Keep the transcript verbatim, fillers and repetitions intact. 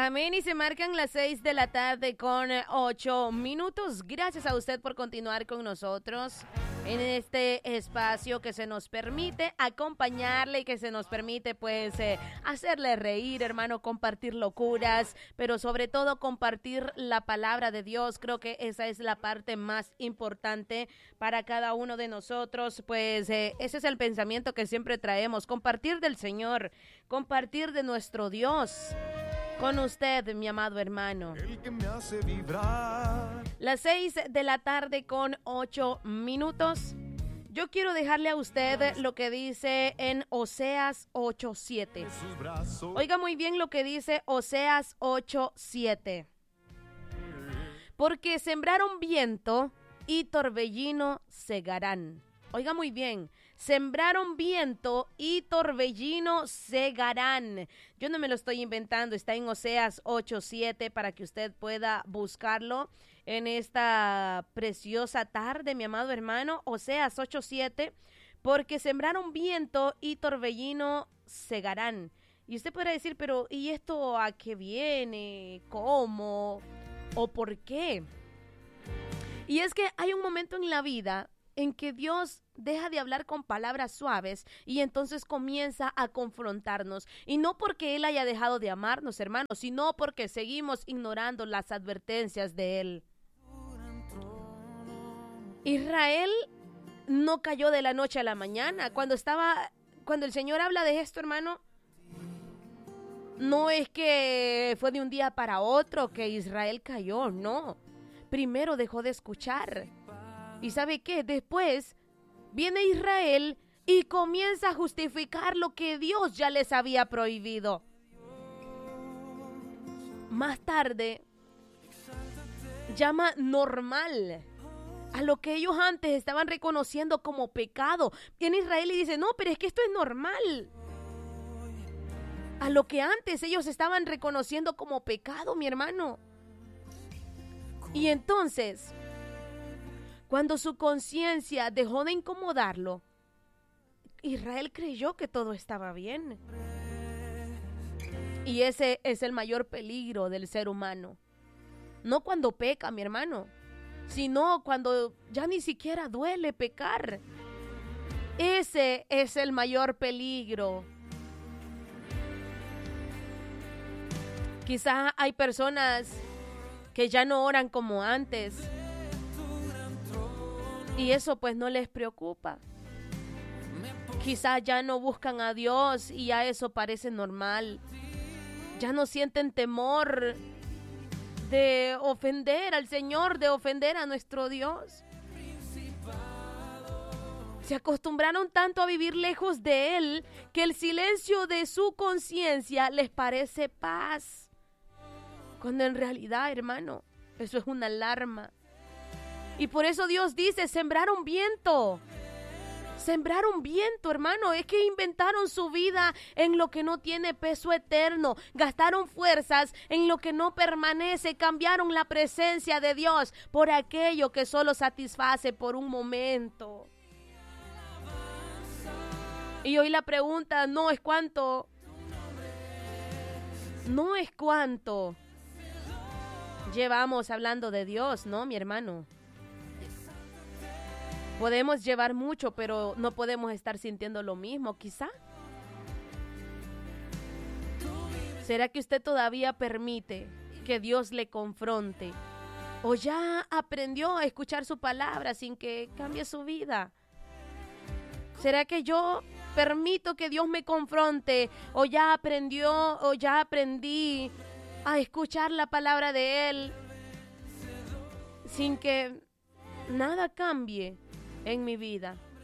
Amén, y se marcan las seis de la tarde con ocho minutos. Gracias a usted por continuar con nosotros en este espacio que se nos permite acompañarle y que se nos permite pues eh, hacerle reír, hermano, compartir locuras, pero sobre todo compartir la palabra de Dios. Creo que esa es la parte más importante para cada uno de nosotros, pues eh, ese es el pensamiento que siempre traemos, compartir del Señor, compartir de nuestro Dios. Con usted, mi amado hermano. El que me hace vibrar. Las seis de la tarde con ocho minutos. Yo quiero dejarle a usted lo que dice en Oseas ocho siete. Oiga muy bien lo que dice Oseas ocho siete. Porque sembraron viento y torbellino segarán. Oiga muy bien, sembraron viento y torbellino segarán. Yo no me lo estoy inventando, está en Oseas ocho siete para que usted pueda buscarlo en esta preciosa tarde, mi amado hermano. Oseas ocho siete, porque sembraron viento y torbellino segarán. Y usted podrá decir, pero ¿y esto a qué viene? ¿Cómo? ¿O por qué? Y es que hay un momento en la vida en que Dios deja de hablar con palabras suaves y entonces comienza a confrontarnos. Y no porque Él haya dejado de amarnos, hermanos, sino porque seguimos ignorando las advertencias de Él. Israel no cayó de la noche a la mañana. Cuando estaba, cuando el Señor habla de esto, hermano, no es que fue de un día para otro que Israel cayó, no. Primero dejó de escuchar. ¿Y sabe qué? Después viene Israel y comienza a justificar lo que Dios ya les había prohibido. Más tarde, llama normal a lo que ellos antes estaban reconociendo como pecado. Viene Israel y dice, no, pero es que esto es normal. A lo que antes ellos estaban reconociendo como pecado, mi hermano. Y entonces, cuando su conciencia dejó de incomodarlo, Israel creyó que todo estaba bien. Y ese es el mayor peligro del ser humano. No cuando peca, mi hermano, sino cuando ya ni siquiera duele pecar. Ese es el mayor peligro. Quizá hay personas que ya no oran como antes. Y eso pues no les preocupa. Quizás ya no buscan a Dios y ya eso parece normal. Ya no sienten temor de ofender al Señor, de ofender a nuestro Dios. Se acostumbraron tanto a vivir lejos de Él que el silencio de su conciencia les parece paz. Cuando en realidad, hermano, eso es una alarma. Y por eso Dios dice, sembraron viento. Sembraron viento, hermano. Es que inventaron su vida en lo que no tiene peso eterno. Gastaron fuerzas en lo que no permanece. Cambiaron la presencia de Dios por aquello que solo satisface por un momento. Y hoy la pregunta no es cuánto. No es cuánto llevamos hablando de Dios, ¿no, mi hermano? Podemos llevar mucho, pero no podemos estar sintiendo lo mismo, quizá. ¿Será que usted todavía permite que Dios le confronte? ¿O ya aprendió a escuchar su palabra sin que cambie su vida? ¿Será que yo permito que Dios me confronte? ¿O ya aprendió, o ya aprendí a escuchar la palabra de Él sin que nada cambie en mi vida?